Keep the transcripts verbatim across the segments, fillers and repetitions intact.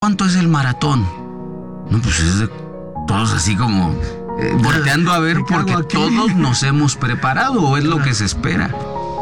cuánto es el maratón? No, pues es de todos así como eh, volteando a ver porque todos nos hemos preparado, o es lo que se espera.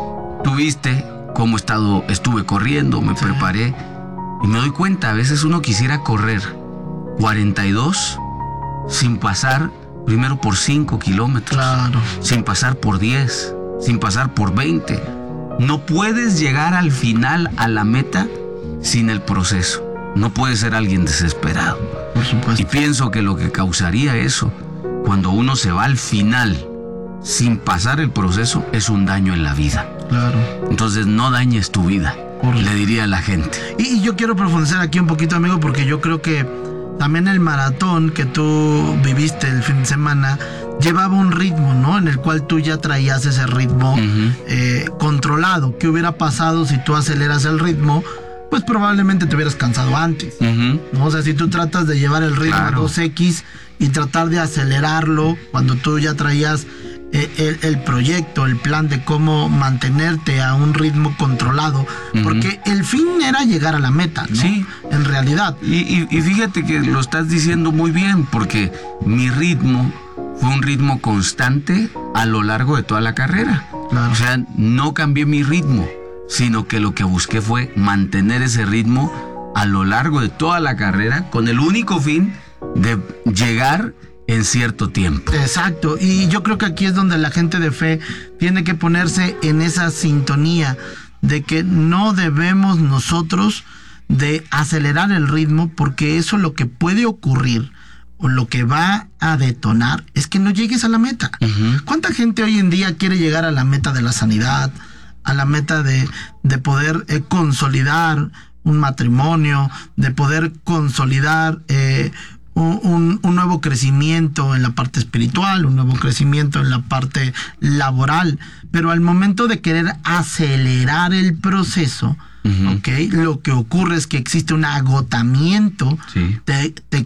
Tú viste cómo he estado, estuve corriendo, me sí. preparé y me doy cuenta, a veces uno quisiera correr cuarenta y dos sin pasar primero por cinco kilómetros, claro. sin pasar por diez, sin pasar por veinte. No puedes llegar al final, a la meta, sin el proceso. No puedes ser alguien desesperado. Por supuesto. Y pienso que lo que causaría eso, cuando uno se va al final sin pasar el proceso, es un daño en la vida. Claro. Entonces no dañes tu vida, le diría a la gente. Y, y yo quiero profundizar aquí un poquito, amigo, porque yo creo que también el maratón que tú viviste el fin de semana llevaba un ritmo, ¿no? En el cual tú ya traías ese ritmo uh-huh. eh, controlado. ¿Qué hubiera pasado si tú aceleras el ritmo? Pues probablemente te hubieras cansado antes, uh-huh. ¿no? O sea, si tú tratas de llevar el ritmo claro. a dos equis y tratar de acelerarlo cuando tú ya traías eh, el, el proyecto, el plan de cómo mantenerte a un ritmo controlado, uh-huh. porque el fin era llegar a la meta, ¿no? Sí. En realidad. Y, y, y fíjate que lo estás diciendo muy bien, porque mi ritmo fue un ritmo constante a lo largo de toda la carrera. Claro. O sea, no cambié mi ritmo, sino que lo que busqué fue mantener ese ritmo a lo largo de toda la carrera con el único fin de llegar en cierto tiempo. Exacto, y yo creo que aquí es donde la gente de fe tiene que ponerse en esa sintonía de que no debemos nosotros de acelerar el ritmo, porque eso lo que puede ocurrir o lo que va a detonar es que no llegues a la meta. Uh-huh. ¿Cuánta gente hoy en día quiere llegar a la meta de la sanidad, a la meta de, de poder eh, consolidar un matrimonio, de poder consolidar eh, un, un, un nuevo crecimiento en la parte espiritual, un nuevo crecimiento en la parte laboral? Pero al momento de querer acelerar el proceso, uh-huh. ¿okay? Lo que ocurre es que existe un agotamiento, sí. te, te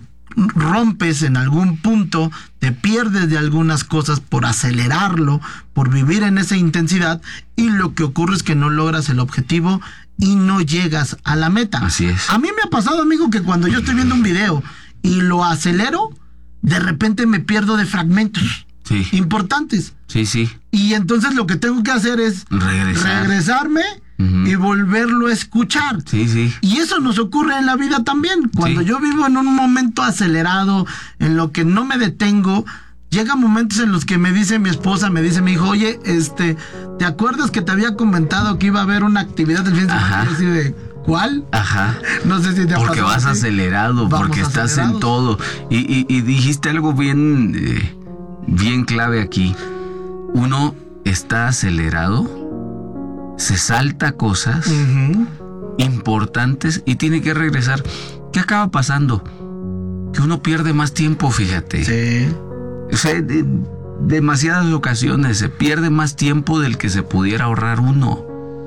rompes en algún punto, te pierdes de algunas cosas por acelerarlo, por vivir en esa intensidad, y lo que ocurre es que no logras el objetivo y no llegas a la meta. Así es. A mí me ha pasado, amigo, que cuando yo estoy viendo un video y lo acelero, de repente me pierdo de fragmentos sí. importantes. Sí, sí. Y entonces lo que tengo que hacer es regresar. regresarme uh-huh. y volverlo a escuchar. Sí, sí. Y eso nos ocurre en la vida también. Cuando sí. yo vivo en un momento acelerado, en lo que no me detengo, llega momentos en los que me dice mi esposa, me dice mi hijo, oye, este, ¿te acuerdas que te había comentado que iba a haber una actividad del fin de semana? Así de, ¿cuál? Ajá. No sé si te ha Porque pasado vas así. acelerado, Vamos porque estás acelerados. en todo. Y, y, y dijiste algo bien, eh, bien clave aquí. Uno está acelerado, se salta cosas uh-huh. importantes y tiene que regresar. ¿Qué acaba pasando? Que uno pierde más tiempo, fíjate. Sí. O sea, de, demasiadas ocasiones se pierde más tiempo del que se pudiera ahorrar uno.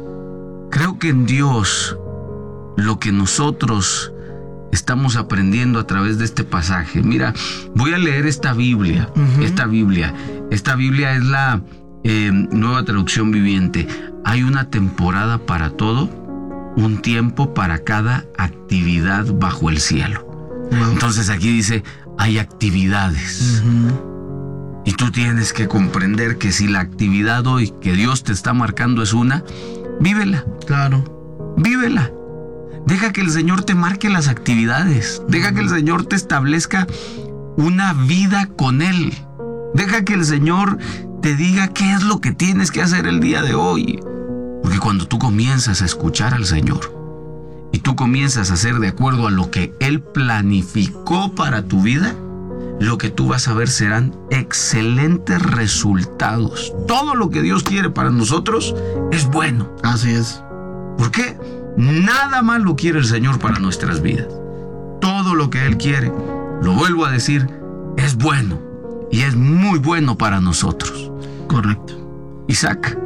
Creo que en Dios lo que nosotros estamos aprendiendo a través de este pasaje. Mira, voy a leer esta Biblia, uh-huh. esta Biblia. Esta Biblia es la eh, Nueva Traducción Viviente. Hay una temporada para todo, un tiempo para cada actividad bajo el cielo. Wow. Entonces aquí dice, hay actividades. Uh-huh. Y tú tienes que comprender que si la actividad hoy que Dios te está marcando es una, vívela. Claro. Vívela. Deja que el Señor te marque las actividades. Deja que el Señor te establezca una vida con Él. Deja que el Señor te diga qué es lo que tienes que hacer el día de hoy. Porque cuando tú comienzas a escuchar al Señor y tú comienzas a hacer de acuerdo a lo que Él planificó para tu vida, lo que tú vas a ver serán excelentes resultados. Todo lo que Dios quiere para nosotros es bueno. Así es. ¿Por qué? Nada malo quiere el Señor para nuestras vidas. Todo lo que Él quiere, lo vuelvo a decir, es bueno. Y es muy bueno para nosotros. Correcto. Isaac.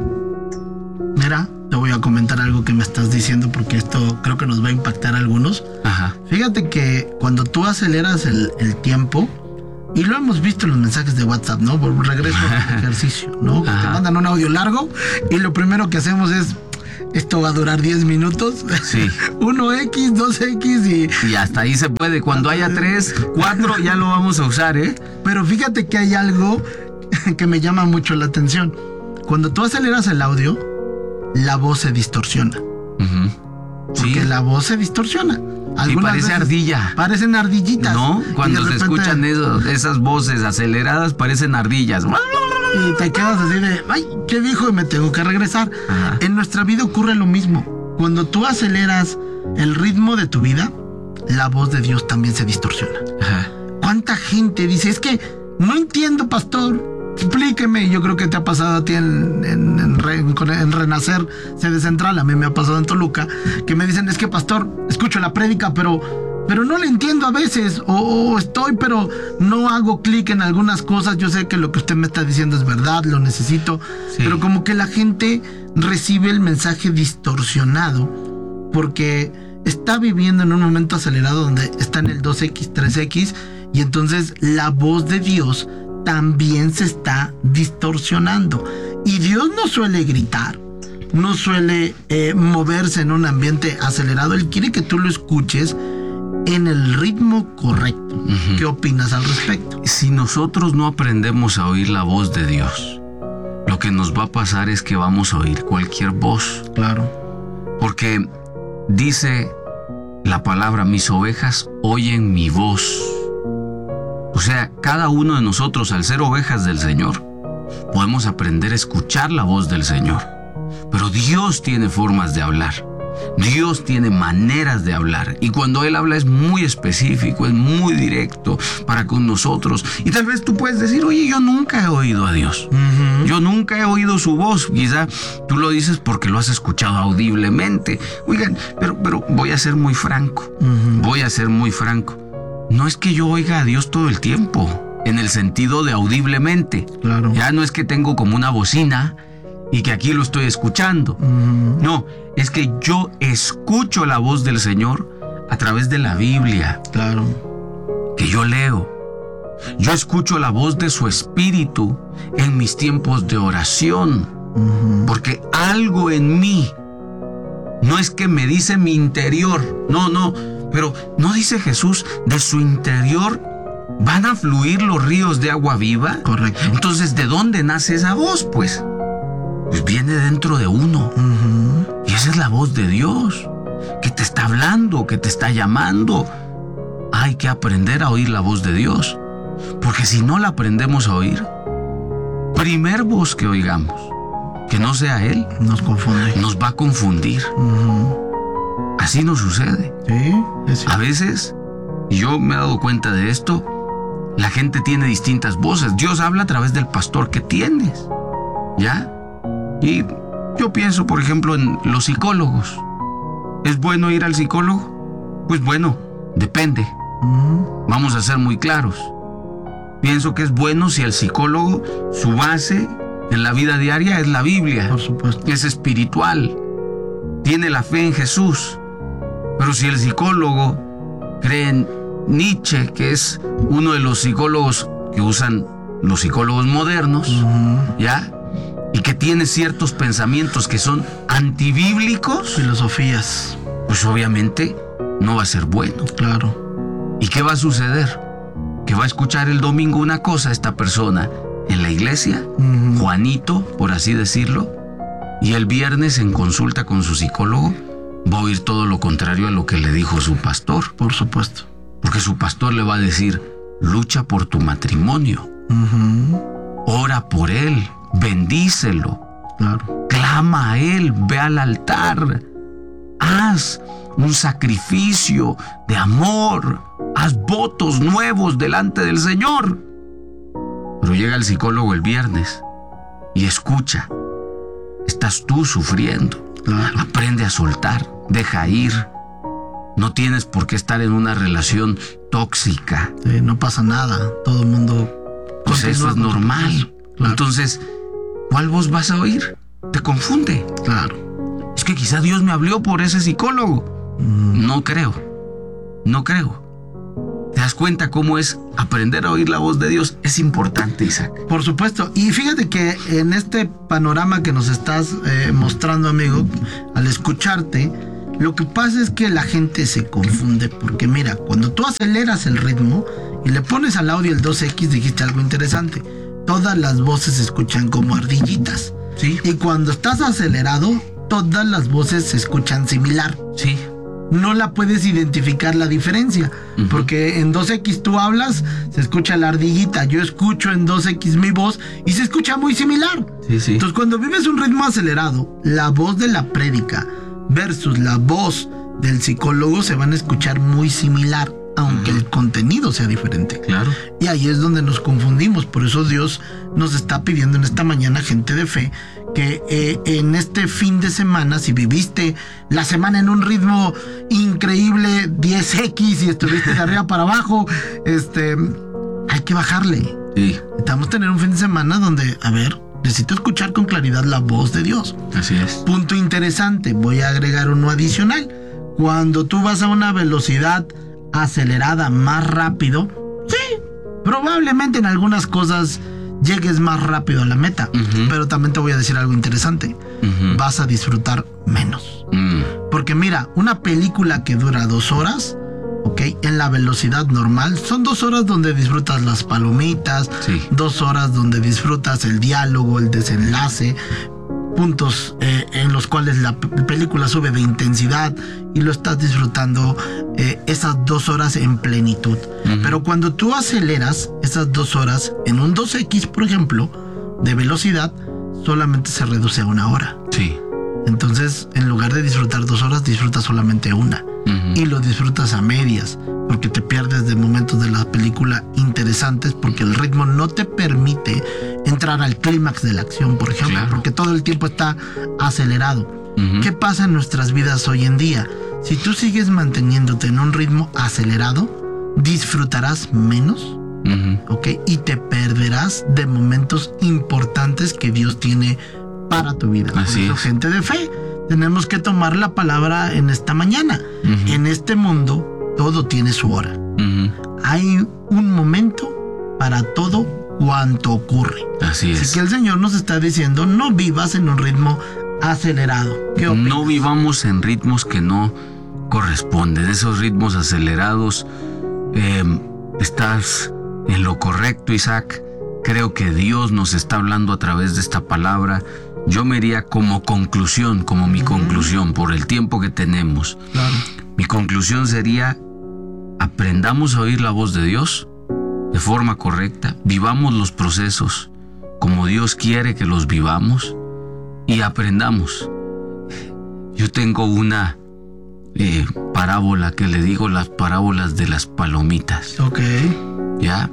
Mira, te voy a comentar algo que me estás diciendo, porque esto creo que nos va a impactar a algunos. Ajá. Fíjate que cuando tú aceleras el, el tiempo, y lo hemos visto en los mensajes de WhatsApp, ¿no? Por regreso al ejercicio, ¿no? Ajá. Te mandan un audio largo y lo primero que hacemos es esto va a durar diez minutos. Sí. uno equis, dos equis y... Y hasta ahí se puede. Cuando haya tres, cuatro, ya lo vamos a usar, ¿eh? Pero fíjate que hay algo que me llama mucho la atención. Cuando tú aceleras el audio, la voz se distorsiona. Uh-huh. Porque Sí. la voz se distorsiona. Y parece ardilla. Parecen ardillitas. ¿No? Cuando se repente, escuchan eso, esas voces aceleradas, parecen ardillas. Y te quedas así de, ay, qué viejo, y me tengo que regresar. Ajá. En nuestra vida ocurre lo mismo. Cuando tú aceleras el ritmo de tu vida, la voz de Dios también se distorsiona. Ajá. ¿Cuánta gente dice, es que no entiendo, pastor? Explíqueme. Yo creo que te ha pasado a ti en, en, en, Re- en Renacer, sede central. A mí me ha pasado en Toluca, que me dicen, es que, pastor, escucho la prédica, pero, pero no la entiendo a veces. O, o estoy, pero no hago clic en algunas cosas. Yo sé que lo que usted me está diciendo es verdad, lo necesito. Sí. Pero como que la gente recibe el mensaje distorsionado porque está viviendo en un momento acelerado donde está en el dos equis, tres equis, y entonces la voz de Dios también se está distorsionando. Y Dios no suele gritar, no suele eh, moverse en un ambiente acelerado. Él quiere que tú lo escuches en el ritmo correcto. Ujú. ¿Qué opinas al respecto? Si nosotros no aprendemos a oír la voz de Dios, lo que nos va a pasar es que vamos a oír cualquier voz. Claro. Porque dice la palabra, mis ovejas oyen mi voz. O sea, cada uno de nosotros, al ser ovejas del Señor, podemos aprender a escuchar la voz del Señor. Pero Dios tiene formas de hablar. Dios tiene maneras de hablar. Y cuando Él habla es muy específico, es muy directo para con nosotros. Y tal vez tú puedes decir, oye, yo nunca he oído a Dios. Uh-huh. Yo nunca he oído su voz. Quizá tú lo dices porque lo has escuchado audiblemente. Oigan, pero, pero voy a ser muy franco. Uh-huh. Voy a ser muy franco. No es que yo oiga a Dios todo el tiempo, en el sentido de audiblemente. Claro. Ya no es que tengo como una bocina y que aquí lo estoy escuchando. Uh-huh. No, es que yo escucho la voz del Señor a través de la Biblia, Claro. que yo leo. Yo escucho la voz de su Espíritu en mis tiempos de oración, Uh-huh. porque algo en mí, no es que me dice mi interior, no, no, pero no dice Jesús, de su interior van a fluir los ríos de agua viva. Correcto. Entonces, ¿de dónde nace esa voz? Pues, pues viene dentro de uno. Uh-huh. Y esa es la voz de Dios, que te está hablando, que te está llamando. Hay que aprender a oír la voz de Dios, porque si no la aprendemos a oír, primer voz que oigamos, que no sea Él, Nos confunde. nos va a confundir. Uh-huh. Así nos sucede. Sí, es A cierto. veces, y yo me he dado cuenta de esto, la gente tiene distintas voces. Dios habla a través del pastor que tienes, ¿ya? Y yo pienso, por ejemplo, en los psicólogos. ¿Es bueno ir al psicólogo? Pues bueno, depende. Uh-huh. Vamos a ser muy claros. Pienso que es bueno si el psicólogo, su base en la vida diaria es la Biblia, Por supuesto. es espiritual, tiene la fe en Jesús. Pero si el psicólogo cree en Nietzsche, que es uno de los psicólogos que usan los psicólogos modernos, Uh-huh. ¿ya? Y que tiene ciertos pensamientos que son antibíblicos, Filosofías. pues obviamente no va a ser bueno. Claro. ¿Y qué va a suceder? Que va a escuchar el domingo una cosa esta persona en la iglesia, Uh-huh. Juanito, por así decirlo, y el viernes en consulta con su psicólogo va a oír todo lo contrario a lo que le dijo su pastor. Por supuesto. Porque su pastor le va a decir, lucha por tu matrimonio, Uh-huh. ora por él, bendícelo, Claro. clama a él, ve al altar, haz un sacrificio de amor, haz votos nuevos delante del Señor. Pero llega el psicólogo el viernes y escucha, estás tú sufriendo, Claro. aprende a soltar, deja ir. No tienes por qué estar en una relación tóxica. Sí, no pasa nada. Todo el mundo. Pues continúa eso es con su normal. proceso. Claro. Entonces, ¿cuál voz vas a oír? Te confunde. Claro. Es que quizá Dios me habló por ese psicólogo. Mm. No creo. No creo. ¿Te das das cuenta cómo es aprender a oír la voz de Dios. Es importante, Isaac. Por supuesto. Y fíjate que en este panorama que nos estás eh, mostrando, amigo, al escucharte, lo que pasa es que la gente se confunde. Porque mira, cuando tú aceleras el ritmo y le pones al audio el dos equis, dijiste algo interesante. Todas las voces se escuchan como ardillitas. Sí. Y cuando estás acelerado, todas las voces se escuchan similar. Sí. No la puedes identificar la diferencia, uh-huh. porque en dos equis tú hablas, se escucha la ardillita, yo escucho en dos equis mi voz y se escucha muy similar. Sí, sí. Entonces cuando vives un ritmo acelerado, la voz de la prédica versus la voz del psicólogo se van a escuchar muy similar, aunque uh-huh. el contenido sea diferente. Claro. Y ahí es donde nos confundimos. Por eso Dios nos está pidiendo en esta mañana, gente de fe, que eh, en este fin de semana, si viviste la semana en un ritmo increíble, diez equis, y estuviste de arriba para abajo, este, hay que bajarle. Sí. Necesitamos tener un fin de semana donde, a ver, necesito escuchar con claridad la voz de Dios. Así es. Punto interesante, voy a agregar uno adicional. Cuando tú vas a una velocidad acelerada más rápido, sí, probablemente en algunas cosas llegues más rápido a la meta, uh-huh. pero también te voy a decir algo interesante, uh-huh. vas a disfrutar menos, uh-huh. porque mira, una película que dura dos horas, ok, en la velocidad normal, son dos horas donde disfrutas las palomitas, sí. dos horas donde disfrutas el diálogo, el desenlace, puntos eh, en los cuales la p- película sube de intensidad y lo estás disfrutando eh, esas dos horas en plenitud. Uh-huh. Pero cuando tú aceleras esas dos horas en un dos equis, por ejemplo, de velocidad, solamente se reduce a una hora. Sí. Entonces, en lugar de disfrutar dos horas, disfrutas solamente una. Uh-huh. Y lo disfrutas a medias, porque te pierdes de momentos de la película interesantes, porque el ritmo no te permite entrar al clímax de la acción, por ejemplo, claro. porque todo el tiempo está acelerado. Uh-huh. ¿Qué pasa en nuestras vidas hoy en día? Si tú sigues manteniéndote en un ritmo acelerado, disfrutarás menos, uh-huh. ¿ok? Y te perderás de momentos importantes que Dios tiene para tu vida. Así Por eso, es. gente de fe, tenemos que tomar la palabra en esta mañana. Uh-huh. En este mundo, todo tiene su hora. Uh-huh. Hay un momento para todo cuanto ocurre. Así es. Así que el Señor nos está diciendo, no vivas en un ritmo acelerado. ¿Qué opinas? No vivamos en ritmos que no corresponden. Esos ritmos acelerados, eh, estás en lo correcto, Isaac. Creo que Dios nos está hablando a través de esta palabra. Yo me iría como conclusión, como mi uh-huh. conclusión, por el tiempo que tenemos. Claro. Mi conclusión sería, aprendamos a oír la voz de Dios de forma correcta, vivamos los procesos como Dios quiere que los vivamos y aprendamos. Yo tengo una eh, parábola que le digo las parábolas de las palomitas. Ok. ¿Ya?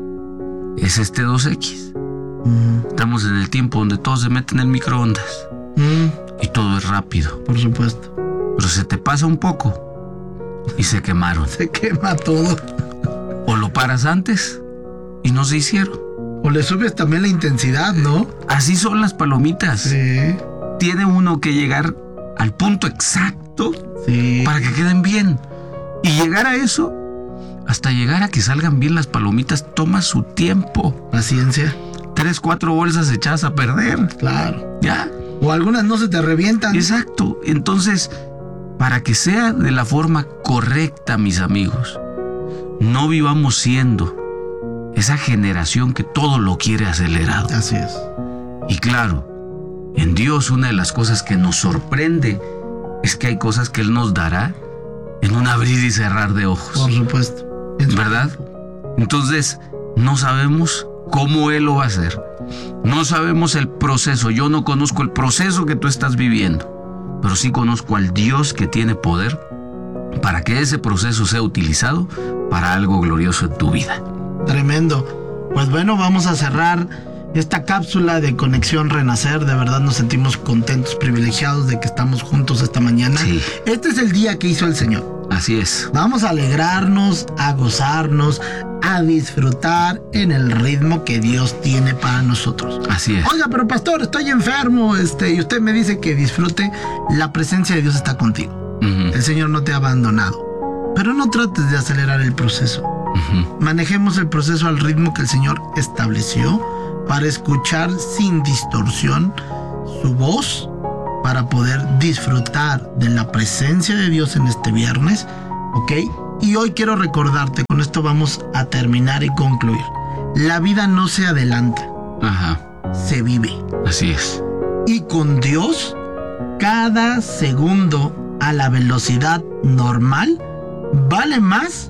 Es este dos equis. Mm. Estamos en el tiempo donde todos se meten en el microondas. Mm. Y todo es rápido. Por supuesto. Pero se te pasa un poco y se quemaron. Se quema todo. O lo paras antes y no se hicieron. O le subes también la intensidad, ¿no? Así son las palomitas. Sí. Tiene uno que llegar al punto exacto, sí, para que queden bien. Y llegar a eso, hasta llegar a que salgan bien las palomitas, toma su tiempo. Paciencia. Tres, cuatro bolsas echadas a perder. Claro. ¿Ya? O algunas no se te revientan. Exacto. Entonces, para que sea de la forma correcta, mis amigos, no vivamos siendo esa generación que todo lo quiere acelerado. Así es. Y claro, en Dios una de las cosas que nos sorprende es que hay cosas que Él nos dará en un abrir y cerrar de ojos. Por supuesto. ¿Verdad? Entonces, no sabemos cómo Él lo va a hacer. No sabemos el proceso. Yo no conozco el proceso que tú estás viviendo, pero sí conozco al Dios que tiene poder para que ese proceso sea utilizado para algo glorioso en tu vida. Tremendo. Pues bueno, vamos a cerrar esta cápsula de Conexión Renacer. De verdad nos sentimos contentos, privilegiados de que estamos juntos esta mañana. Sí. Este es el día que hizo el Señor. Así es. Vamos a alegrarnos, a gozarnos, a disfrutar en el ritmo que Dios tiene para nosotros. Así es. Oiga, pero pastor, estoy enfermo, este, y usted me dice que disfrute. La presencia de Dios está contigo. Uh-huh. El Señor no te ha abandonado. Pero no trates de acelerar el proceso. Uh-huh. Manejemos el proceso al ritmo que el Señor estableció para escuchar sin distorsión su voz, para poder disfrutar de la presencia de Dios en este viernes, ¿ok? Y hoy quiero recordarte, con esto vamos a terminar y concluir. La vida no se adelanta, Ajá. se vive. Así es. Y con Dios, cada segundo a la velocidad normal vale más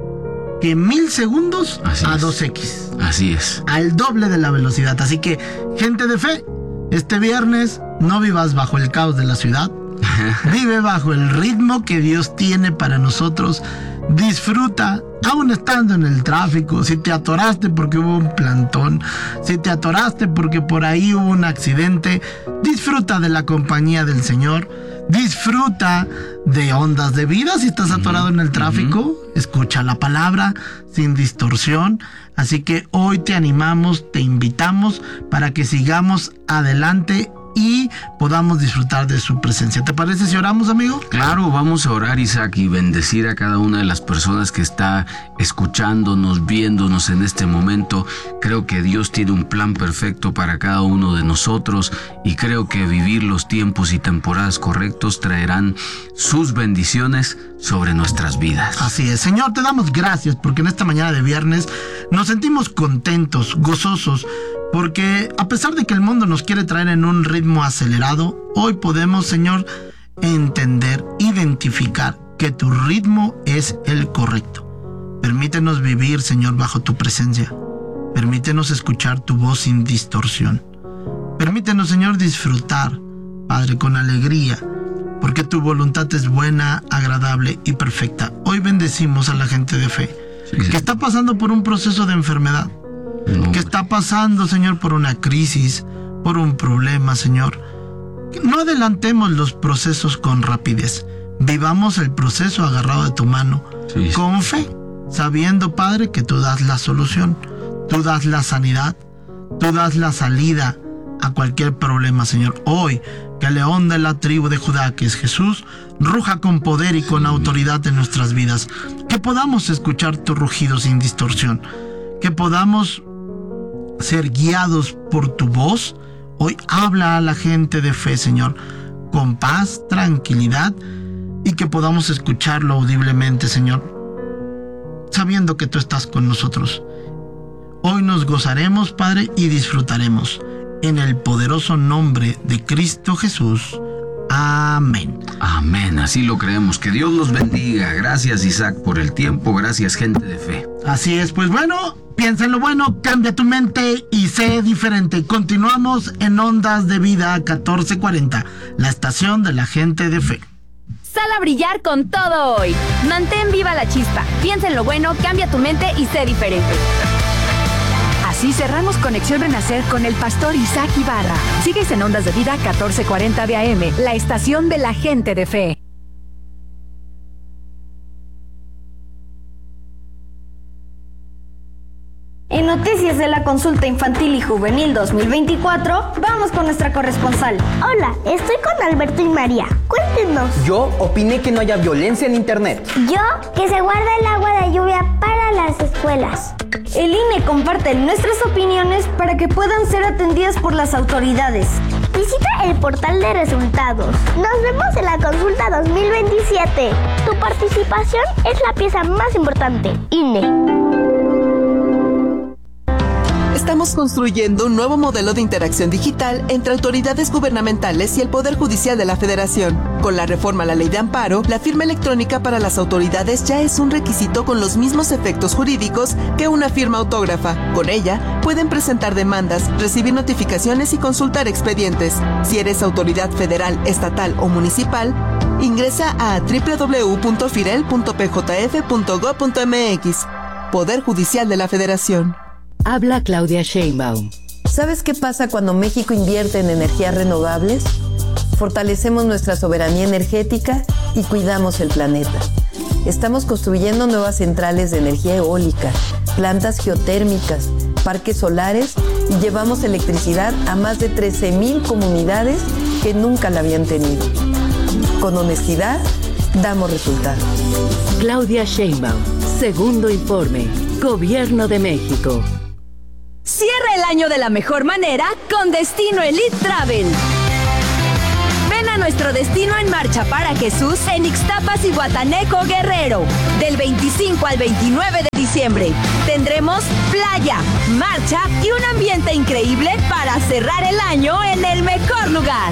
que mil segundos Así a es. dos equis. Así es. Al doble de la velocidad. Así que, gente de fe, este viernes no vivas bajo el caos de la ciudad. Vive bajo el ritmo que Dios tiene para nosotros. Disfruta, aún estando en el tráfico. Si te atoraste porque hubo un plantón, si te atoraste porque por ahí hubo un accidente, disfruta de la compañía del Señor. Disfruta de ondas de vida. Si estás atorado uh-huh. en el tráfico, uh-huh. escucha la palabra sin distorsión. Así que hoy te animamos, te invitamos para que sigamos adelante y podamos disfrutar de su presencia. ¿Te parece si oramos, amigo? Claro, vamos a orar, Isaac, y bendecir a cada una de las personas que está escuchándonos, viéndonos en este momento. Creo que Dios tiene un plan perfecto para cada uno de nosotros y creo que vivir los tiempos y temporadas correctos traerán sus bendiciones sobre nuestras vidas. Así es. Señor, te damos gracias porque en esta mañana de viernes nos sentimos contentos, gozosos, porque a pesar de que el mundo nos quiere traer en un ritmo acelerado, hoy podemos, Señor, entender, identificar que tu ritmo es el correcto. Permítenos vivir, Señor, bajo tu presencia. Permítenos escuchar tu voz sin distorsión. Permítenos, Señor, disfrutar, Padre, con alegría, porque tu voluntad es buena, agradable y perfecta. Hoy bendecimos a la gente de fe sí, sí. que está pasando por un proceso de enfermedad. No. Que está pasando, Señor, por una crisis, por un problema, Señor. Que no adelantemos los procesos con rapidez. Vivamos el proceso agarrado de tu mano, sí, con fe, sabiendo, Padre, que tú das la solución, tú das la sanidad, tú das la salida a cualquier problema, Señor. Hoy, que el león de la tribu de Judá, que es Jesús, ruja con poder y con autoridad en nuestras vidas. Que podamos escuchar tu rugido sin distorsión. Que podamos ser guiados por tu voz. Hoy habla a la gente de fe, Señor, con paz, tranquilidad, y que podamos escucharlo audiblemente, Señor, sabiendo que tú estás con nosotros. Hoy nos gozaremos, Padre, y disfrutaremos. En el poderoso nombre de Cristo Jesús. Amén. Amén, así lo creemos. Que Dios los bendiga. Gracias, Isaac, por el tiempo. Gracias, gente de fe. Así es, pues bueno, piensa en lo bueno, cambia tu mente y sé diferente. Continuamos en Ondas de Vida catorce cuarenta, la estación de la gente de fe. Sal a brillar con todo hoy. Mantén viva la chispa. Piensa en lo bueno, cambia tu mente y sé diferente. Así cerramos Conexión Renacer con el pastor Isaac Ibarra. Sigues en Ondas de Vida catorce cuarenta de A M, la estación de la gente de fe. En noticias de la Consulta Infantil y Juvenil dos mil veinticuatro, vamos con nuestra corresponsal. Hola, estoy con Alberto y María. Cuéntenos. Yo opiné que no haya violencia en internet. Yo, que se guarda el agua de lluvia para las escuelas. El I N E comparte nuestras opiniones para que puedan ser atendidas por las autoridades. Visita el portal de resultados. Nos vemos en la Consulta dos mil veintisiete. Tu participación es la pieza más importante. I N E. Estamos construyendo un nuevo modelo de interacción digital entre autoridades gubernamentales y el Poder Judicial de la Federación. Con la reforma a la Ley de Amparo, la firma electrónica para las autoridades ya es un requisito con los mismos efectos jurídicos que una firma autógrafa. Con ella, pueden presentar demandas, recibir notificaciones y consultar expedientes. Si eres autoridad federal, estatal o municipal, ingresa a doble u doble u doble u punto firel punto p j f punto gob punto m x. Poder Judicial de la Federación. Habla Claudia Sheinbaum. ¿Sabes qué pasa cuando México invierte en energías renovables? Fortalecemos nuestra soberanía energética y cuidamos el planeta. Estamos construyendo nuevas centrales de energía eólica, plantas geotérmicas, parques solares y llevamos electricidad a más de trece mil comunidades que nunca la habían tenido. Con honestidad, damos resultados. Claudia Sheinbaum, Segundo informe, Gobierno de México. Cierra el año de la mejor manera con Destino Elite Travel. Ven a nuestro destino en Marcha para Jesús en Ixtapas y Guataneco, Guerrero. Del veinticinco al veintinueve de diciembre tendremos playa, marcha y un ambiente increíble para cerrar el año en el mejor lugar.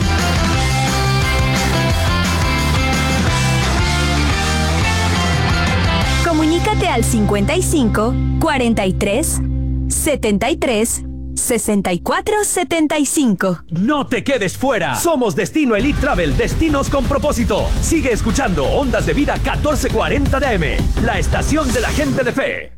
Comunícate al cincuenta y cinco, cuarenta y tres, setenta y tres, sesenta y cuatro setenta y cinco. No te quedes fuera. Somos Destino Elite Travel, destinos con propósito. Sigue escuchando Ondas de Vida catorce cuarenta de A M, la estación de la gente de fe.